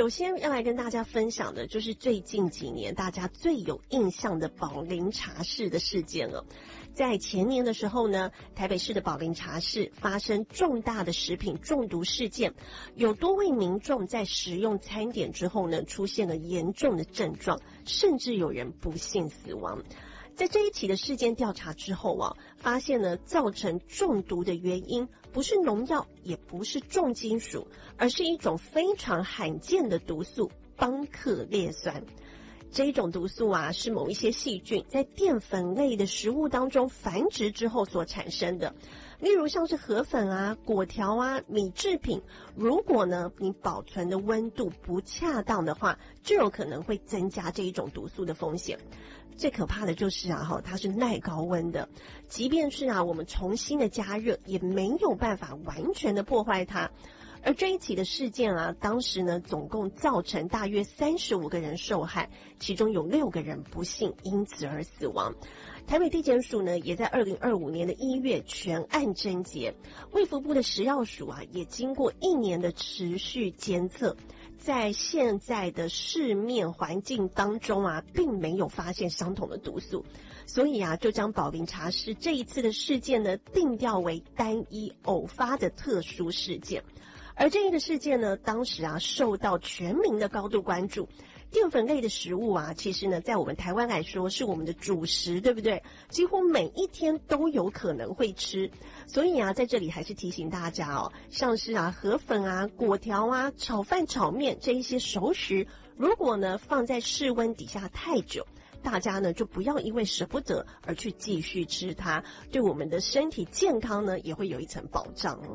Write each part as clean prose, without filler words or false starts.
首先要来跟大家分享的就是最近几年大家最有印象的宝林茶室的事件了。在前年的时候呢，台北市的宝林茶室发生重大的食品中毒事件，有多位民众在食用餐点之后呢，出现了严重的症状，甚至有人不幸死亡。在这一起的事件调查之后啊，发现呢，造成中毒的原因不是农药，也不是重金属，而是一种非常罕见的毒素——邦克列酸。这一种毒素啊，是某一些细菌在淀粉类的食物当中繁殖之后所产生的。例如像是河粉啊、果条啊、米制品，如果呢你保存的温度不恰当的话，就有可能会增加这一种毒素的风险。最可怕的就是啊，它是耐高温的，即便是啊我们重新的加热，也没有办法完全的破坏它。而这一起的事件啊，当时呢总共造成大约35个人受害，其中有6个人不幸因此而死亡。台北地检署呢也在2025年的1月全案侦结，卫福部的食药署啊也经过1年的持续监测，在现在的市面环境当中啊，并没有发现相同的毒素，所以啊，就将宝林茶室这一次的事件呢定调为单一偶发的特殊事件。而这一个事件呢，当时啊受到全民的高度关注。淀粉类的食物啊，其实呢在我们台湾来说是我们的主食，对不对？几乎每一天都有可能会吃。所以啊，在这里还是提醒大家哦，像是啊河粉啊、果条啊、炒饭、炒面这一些熟食，如果呢放在室温底下太久，大家呢就不要因为舍不得而去继续吃它，对我们的身体健康呢也会有一层保障哦。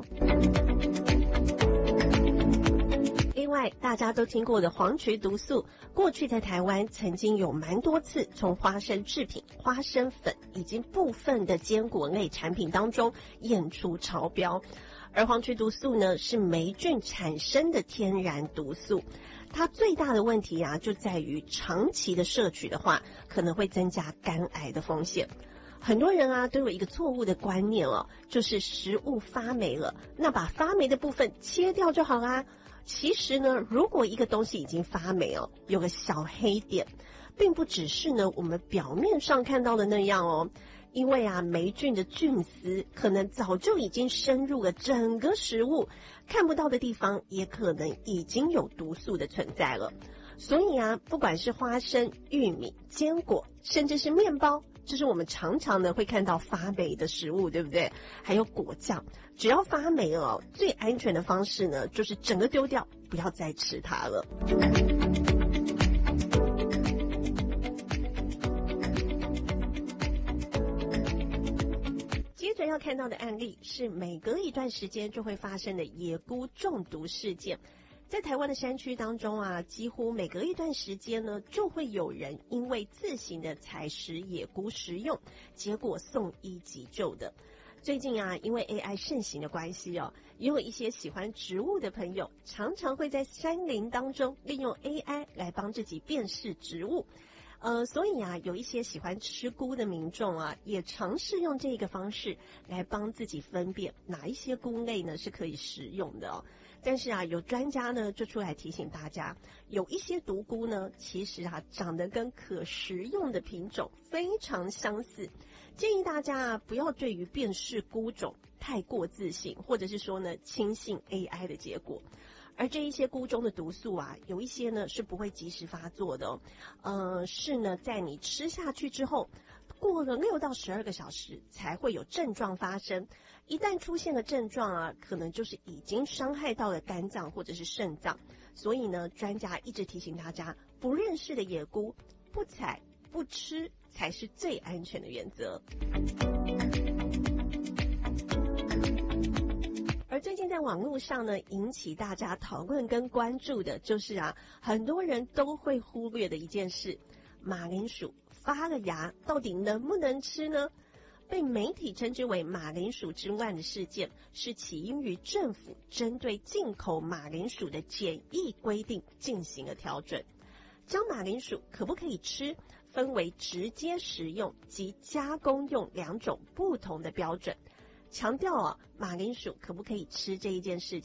另外大家都听过的黄曲毒素，过去在台湾曾经有蛮多次从花生制品、花生粉以及部分的坚果类产品当中验出超标。而黄曲毒素呢是霉菌产生的天然毒素，它最大的问题啊就在于长期的摄取的话，可能会增加肝癌的风险。很多人啊都有一个错误的观念哦，就是食物发霉了，那把发霉的部分切掉就好啦。其实呢，如果一个东西已经发霉哦，有个小黑点，并不只是呢我们表面上看到的那样哦。因为啊，霉菌的菌丝可能早就已经深入了整个食物，看不到的地方也可能已经有毒素的存在了。所以啊，不管是花生、玉米、坚果，甚至是面包，这是我们常常呢会看到发霉的食物，对不对？还有果酱，只要发霉了，最安全的方式呢，就是整个丢掉，不要再吃它了。接着要看到的案例是每隔一段时间就会发生的野菇中毒事件。在台湾的山区当中啊，几乎每隔一段时间呢，就会有人因为自行的采食野菇食用，结果送医急救的。最近啊，因为 AI 盛行的关系哦，也有一些喜欢植物的朋友，常常会在山林当中利用 AI 来帮自己辨识植物。所以啊，有一些喜欢吃菇的民众啊，也尝试用这个方式来帮自己分辨哪一些菇类呢是可以食用的哦。但是啊，有专家呢就出来提醒大家，有一些毒菇呢，其实啊长得跟可食用的品种非常相似，建议大家啊不要对于辨识菇种太过自信，或者是说呢轻信 AI 的结果。而这一些菇中的毒素啊，有一些呢是不会及时发作的哦，是呢在你吃下去之后，过了6到12个小时才会有症状发生。一旦出现了症状啊，可能就是已经伤害到了肝脏或者是肾脏。所以呢，专家一直提醒大家，不认识的野菇不采不吃才是最安全的原则。而最近在网络上呢，引起大家讨论跟关注的就是啊，很多人都会忽略的一件事，马铃薯发了芽到底能不能吃呢？被媒体称之为马铃薯之乱的事件，是起因于政府针对进口马铃薯的检疫规定进行了调整，将马铃薯可不可以吃分为直接食用及加工用2种不同的标准。强调啊，马铃薯可不可以吃这一件事